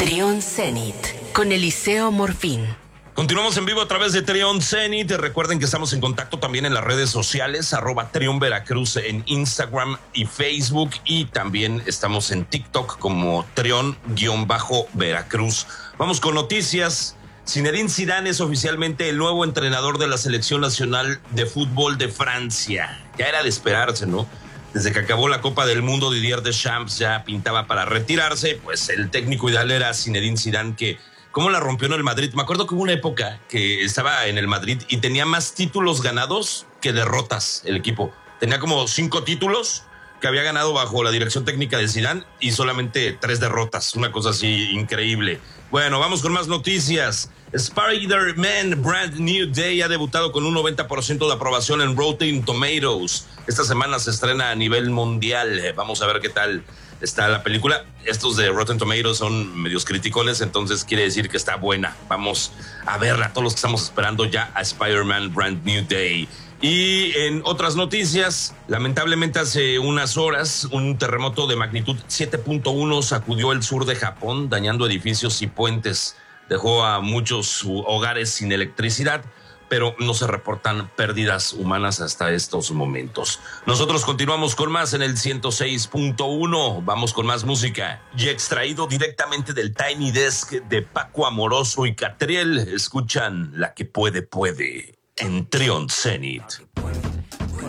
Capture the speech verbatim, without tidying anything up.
Trión Zenit con Eliseo Morfín. Continuamos en vivo a través de Trión Zenit. Recuerden que estamos en contacto también en las redes sociales, arroba Trión Veracruz en Instagram y Facebook, y también estamos en TikTok como Trión-Veracruz. Vamos con noticias. Zinedine Zidane es oficialmente el nuevo entrenador de la Selección Nacional de Fútbol de Francia. Ya era de esperarse, ¿no? Desde que acabó la Copa del Mundo, Didier Deschamps ya pintaba para retirarse. Pues el técnico ideal era Zinedine Zidane, que cómo la rompió en el Madrid. Me acuerdo que hubo una época que estaba en el Madrid y tenía más títulos ganados que derrotas el equipo. Tenía como cinco títulos que había ganado bajo la dirección técnica de Zidane y solamente tres derrotas. Una cosa así increíble. Bueno, vamos con más noticias. Spider-Man Brand New Day ha debutado con un noventa por ciento de aprobación en Rotten Tomatoes. Esta semana se estrena a nivel mundial. Vamos a ver qué tal está la película. Estos de Rotten Tomatoes son medios criticones, entonces quiere decir que está buena. Vamos a verla, todos los que estamos esperando ya a Spider-Man Brand New Day. Y en otras noticias, lamentablemente hace unas horas un terremoto de magnitud siete punto uno sacudió el sur de Japón, dañando edificios y puentes. Dejó a muchos hogares sin electricidad, pero no se reportan pérdidas humanas hasta estos momentos. Nosotros continuamos con más en el ciento seis punto uno. Vamos con más música. Y extraído directamente del Tiny Desk de Paco Amoroso y Catriel, escuchan La que puede, puede en Trión Zenit.